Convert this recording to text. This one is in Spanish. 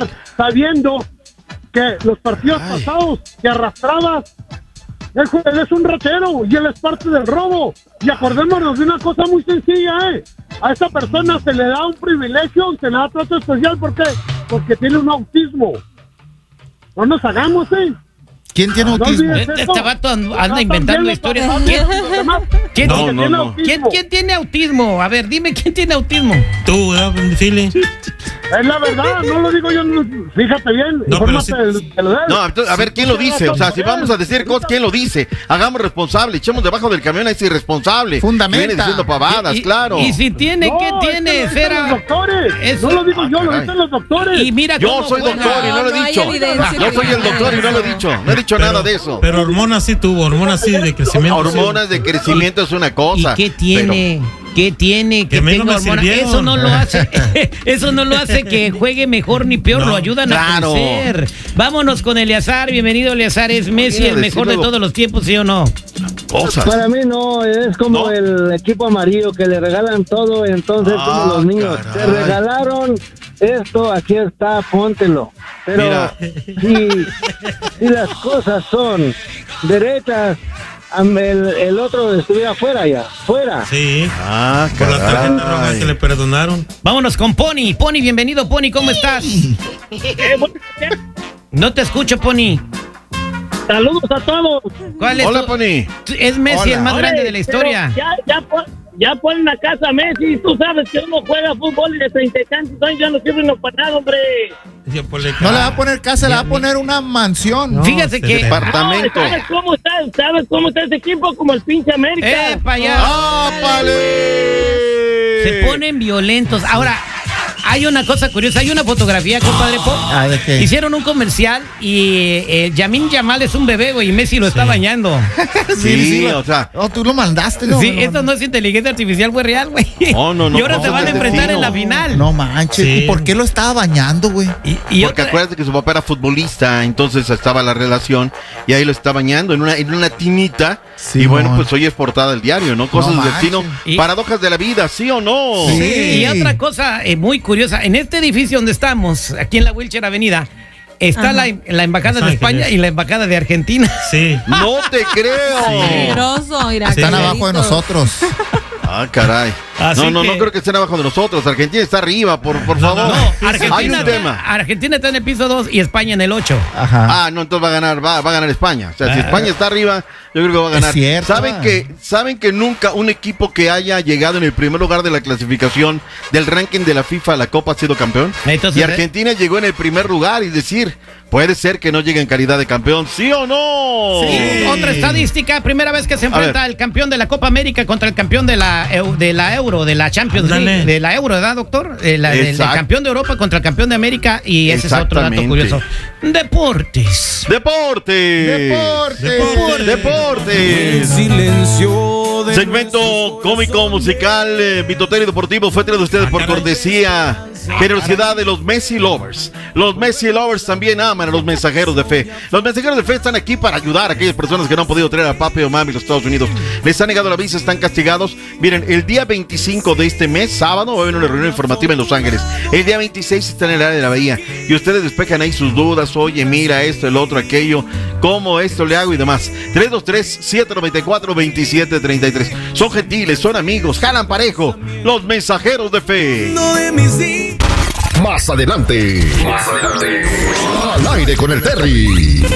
ganar sabiendo que los partidos pasados que arrastrabas, él es un ratero y él es parte del robo. Y acordémonos de una cosa muy sencilla, a esa persona se le da un privilegio, se le da trato especial, ¿por qué? Porque tiene un autismo. No nos hagamos, ¿Quién tiene autismo? Este vato anda inventando historias. ¿Quién tiene autismo? A ver, dime, ¿quién tiene autismo? Tú, Philly. Es la verdad, no lo digo yo, fíjate bien. No, pero sí. No, a ver, ¿quién lo dice? O sea, si vamos a decir cosas, ¿quién lo dice? Hagamos responsable, echemos debajo del camión a ese irresponsable. Fundamenta. Viene diciendo pavadas, claro. Y si tiene, ¿qué tiene? Los doctores. Eso. No lo digo yo, lo dicen los doctores. Y mira Yo soy doctor y no lo he dicho. Yo soy el doctor y no lo he dicho. No he dicho nada de eso. Pero hormonas sí tuvo, hormonas sí de crecimiento. Hormonas de crecimiento es una cosa. ¿Y qué tiene? ¿Qué tiene? Que tenga hormonas. Eso no lo hace. Eso no lo hace que juegue mejor ni peor. Lo ayudan a crecer. Vámonos con Eleazar. Bienvenido, Eleazar. ¿Es Messi el mejor de todos los tiempos, sí o no? Para mí no, es como el equipo amarillo que le regalan todo, entonces como los niños. Caray. Te regalaron esto, aquí está, póntelo. Pero si las cosas son derechas, el otro estuviera fuera. Sí. Por la tarjeta roja que le perdonaron. Vámonos con Pony. Pony, bienvenido, Pony, ¿cómo estás? No te escucho, Pony. Saludos a todos. ¿Cuál es? Hola, Pony. Es Messi el más grande de la historia. Ya ponen a casa a Messi. Tú sabes que uno juega fútbol y de 30 y tantos años ya no sirve para nada, hombre. No le va a poner casa, le va a poner una mansión. No, fíjate que departamento. ¿Sabes cómo está ese equipo? Como el pinche América. ¡Para allá! ¡Ápale! Se ponen violentos. Ahora, hay una cosa curiosa, hay una fotografía, compadre Pop. ¿De qué? Hicieron un comercial y Yamin Yamal es un bebé, güey, y Messi lo está bañando. Sí, o sea. Oh, tú lo mandaste, ¿no? Sí, esto no es inteligencia artificial, güey, real, güey. No. Y ahora se van a enfrentar en la final. No manches. Sí. ¿Y por qué lo estaba bañando, güey? Porque acuérdate que su papá era futbolista, entonces estaba la relación y ahí lo está bañando en una tinita. Sí, y bueno, pues hoy es portada del diario, ¿no? Cosas del destino, paradojas de la vida, ¿sí o no? Sí. Y otra cosa muy curiosa, en este edificio donde estamos, aquí en la Wilshire Avenida, está la embajada de España y la embajada de Argentina. Sí. No te creo. Están abajo de nosotros. Ah, caray. No creo que estén abajo de nosotros. Argentina está arriba, por favor. No, Argentina está en el piso 2 y España en el 8. Ajá. No, entonces va a ganar España. O sea, si España está arriba, yo creo que va a ganar. Es cierto. ¿Saben que nunca un equipo que haya llegado en el primer lugar de la clasificación del ranking de la FIFA a la Copa ha sido campeón? Entonces, y Argentina llegó en el primer lugar, y decir, puede ser que no llegue en calidad de campeón, ¿sí o no? Sí. Otra estadística, primera vez que se enfrenta el campeón de la Copa América contra el campeón de la Euro, de la Champions League, de la Euro, ¿verdad, doctor? El campeón de Europa contra el campeón de América, y ese es otro dato curioso. Deportes. Segmento cómico musical, Vitotero y Deportivo fue traído a ustedes por cortesía, generosidad de los Messi Lovers. Los Messi Lovers también aman a los mensajeros de fe. Los mensajeros de fe están aquí para ayudar a aquellas personas que no han podido traer a papi o mami a los Estados Unidos. Les han negado la visa, están castigados. Miren, el día 25 de este mes, sábado, va a haber una reunión informativa en Los Ángeles. El día 26 están en el área de la Bahía y ustedes despejan ahí sus dudas. Oye, mira esto, el otro, aquello, cómo esto le hago y demás. 323-794-2733. Son gentiles, son amigos, jalan parejo. Los mensajeros de fe. Más adelante. Al aire con el Terry.